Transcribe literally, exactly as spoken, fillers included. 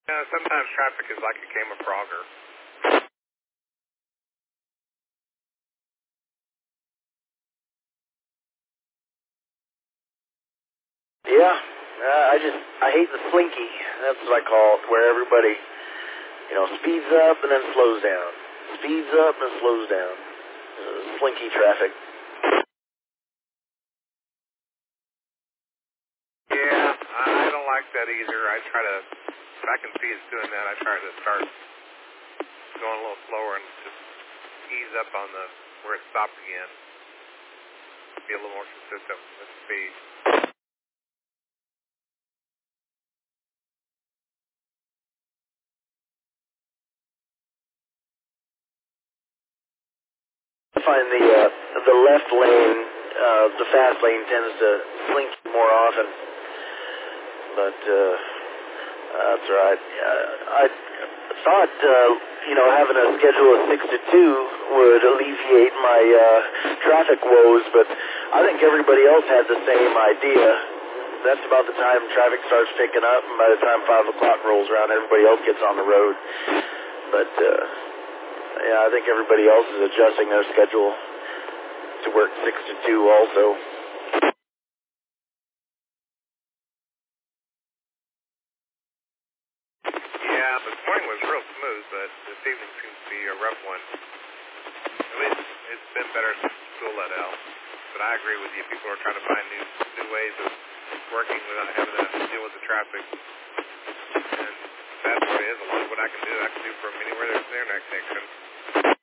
Yeah, sometimes traffic is like a game of Frogger. Yeah, uh, I just, I hate the slinky. That's what I call it, where everybody, you know, speeds up and then slows down. Speeds up and slows down. Uh, slinky traffic. Yeah, I don't like that either. I try to, if I can see it's doing that, I try to start going a little slower and just ease up on the, where it stopped again. Be a little more consistent with speed. I find the uh, the left lane, uh, the fast lane tends to slink more often, but uh, that's right. Uh, I thought uh, you know having a schedule of six to two would alleviate my uh, traffic woes, but I think everybody else had the same idea. That's about the time traffic starts picking up, and by the time five o'clock rolls around, everybody else gets on the road. But uh, yeah, I think everybody else is adjusting their schedule to work six to two also. Yeah, this morning was real smooth, but this evening seems to be a rough one. At least it's been better since school let out. But I agree with you. People are trying to find new new ways of working without having to deal with the traffic. And that's what it is. A lot of what I can do, I can do from anywhere there's an internet connection.